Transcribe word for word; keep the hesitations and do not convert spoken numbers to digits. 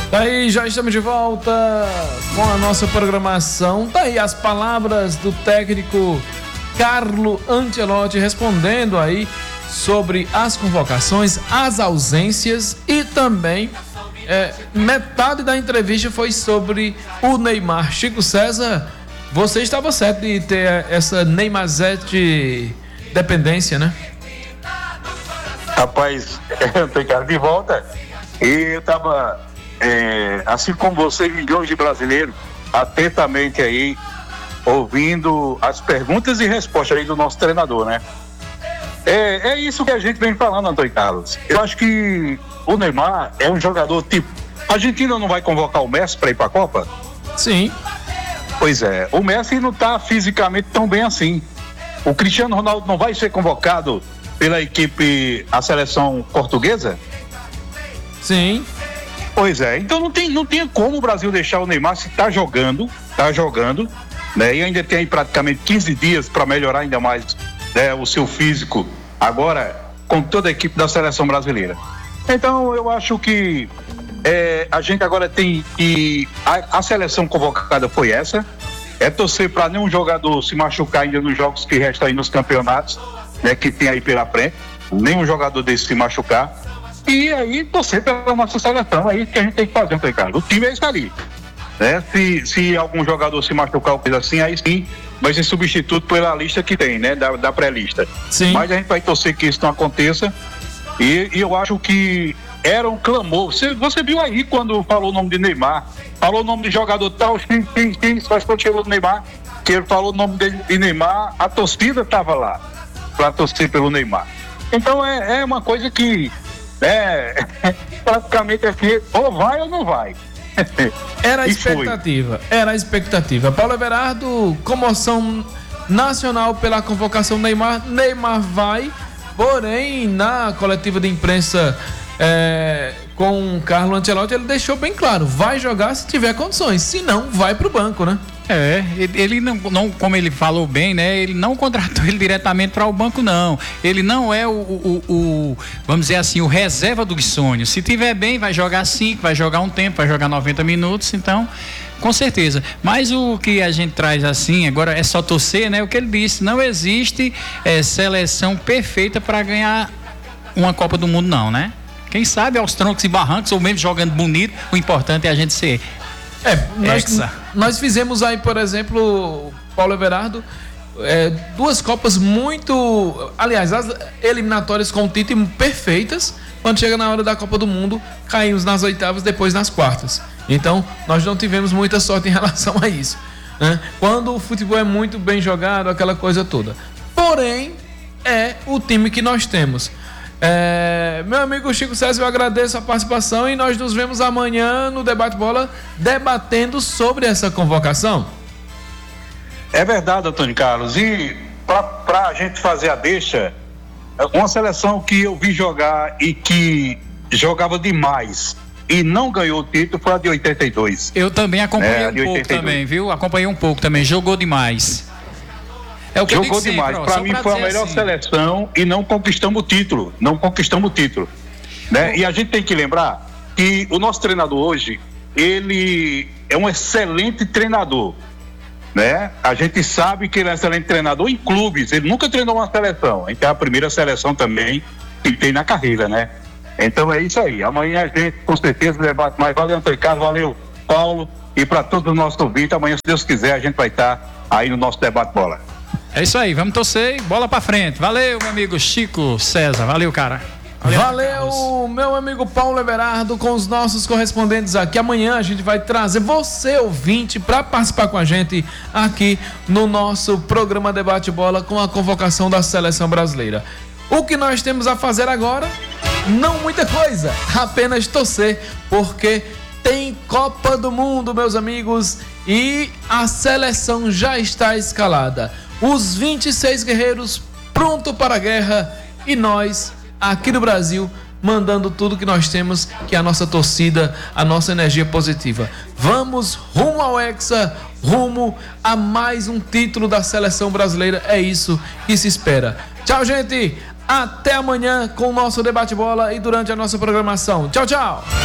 Daí já estamos de volta com a nossa programação. Daí as palavras do técnico Carlo Ancelotti respondendo aí sobre as convocações, as ausências e também é, metade da entrevista foi sobre o Neymar. Chico César, você estava certo de ter essa Neymarzete dependência, né? Rapaz, eu tenho cara de volta e eu tava, é, assim como você, milhões de brasileiros, atentamente aí, ouvindo as perguntas e respostas aí do nosso treinador, né? É, é isso que a gente vem falando, Antônio Carlos. Eu acho que o Neymar é um jogador tipo... A Argentina não vai convocar o Messi para ir para a Copa? Sim. Pois é, o Messi não está fisicamente tão bem assim. O Cristiano Ronaldo não vai ser convocado pela equipe, a seleção portuguesa? Sim. Pois é, então não tem, não tem como o Brasil deixar o Neymar se está jogando, está jogando, né? E ainda tem aí praticamente quinze dias para melhorar ainda mais, né, o seu físico, agora com toda a equipe da seleção brasileira. Então eu acho que é, a gente agora tem que a, a seleção convocada foi essa, é torcer para nenhum jogador se machucar ainda nos jogos que restam aí nos campeonatos, né, que tem aí pela frente, nenhum jogador desse se machucar, e aí torcer pela nossa seleção, é isso que a gente tem que fazer, Ricardo. O time é isso ali, né? Se, se algum jogador se machucar ou coisa assim, aí sim vai ser substituto pela lista que tem, né, da, da pré-lista. Sim. Mas a gente vai torcer que isso não aconteça, e, e eu acho que era um clamor. Você, você viu aí quando falou o nome de Neymar, falou o nome de jogador tal, sim, sim, sim, mas quando chegou no Neymar, que ele falou o nome dele de Neymar, a torcida estava lá para torcer pelo Neymar. Então é, é uma coisa que é praticamente assim, ou vai ou não vai. Era a expectativa, era a expectativa. Paulo Everardo, comoção nacional pela convocação do Neymar. Neymar vai, porém na coletiva de imprensa é, com o Carlo Ancelotti, ele deixou bem claro, vai jogar se tiver condições, se não, vai pro banco, né? É, ele não, não, como ele falou bem, né? Ele não contratou ele diretamente para o banco, não. Ele não é o, o, o, vamos dizer assim, o reserva dos sonhos. Se tiver bem, vai jogar cinco, vai jogar um tempo, vai jogar noventa minutos, então, com certeza. Mas o que a gente traz assim, agora é só torcer, né? O que ele disse, não existe é, seleção perfeita para ganhar uma Copa do Mundo, não, né? Quem sabe aos troncos e barrancos, ou mesmo jogando bonito, o importante é a gente ser É, nós, nós fizemos aí, por exemplo, Paulo Everardo, é, duas Copas muito... Aliás, as eliminatórias com o Tite perfeitas. Quando chega na hora da Copa do Mundo, caímos nas oitavas, depois nas quartas. Então, nós não tivemos muita sorte em relação a isso, né? Quando o futebol é muito bem jogado, aquela coisa toda. Porém, é o time que nós temos. É, meu amigo Chico César, eu agradeço a participação e nós nos vemos amanhã no Debate Bola debatendo sobre essa convocação. É verdade, Antônio Carlos, e para a gente fazer a deixa, uma seleção que eu vi jogar e que jogava demais e não ganhou o título foi a de oitenta e dois. Eu também acompanhei é, um pouco também, viu? Acompanhei um pouco também, jogou demais. É o que Jogou demais. Para mim foi a melhor assim. seleção e não conquistamos o título. Não conquistamos o título. Né? E a gente tem que lembrar que o nosso treinador hoje, ele é um excelente treinador. Né? A gente sabe que ele é um excelente treinador em clubes. Ele nunca treinou uma seleção. Então é a primeira seleção também que tem na carreira, né? Então é isso aí. Amanhã a gente com certeza debate mais. Valeu, Antônio Carlos, valeu, Paulo. E para todos os nossos ouvintes, amanhã, se Deus quiser, a gente vai estar aí no nosso Debate Bola. É isso aí, vamos torcer, bola pra frente. Valeu, meu amigo Chico César, valeu, cara. Valeu, valeu meu amigo Paulo Everardo, com os nossos correspondentes aqui. Amanhã a gente vai trazer você, ouvinte, para participar com a gente aqui no nosso programa Debate Bola com a convocação da Seleção Brasileira. O que nós temos a fazer agora? Não muita coisa, apenas torcer, porque tem Copa do Mundo, meus amigos, e a seleção já está escalada. Os vinte e seis guerreiros pronto para a guerra e nós, aqui do Brasil, mandando tudo que nós temos, que é a nossa torcida, a nossa energia positiva. Vamos rumo ao Hexa, rumo a mais um título da seleção brasileira. É isso que se espera. Tchau, gente. Até amanhã com o nosso Debate Bola e durante a nossa programação. Tchau, tchau.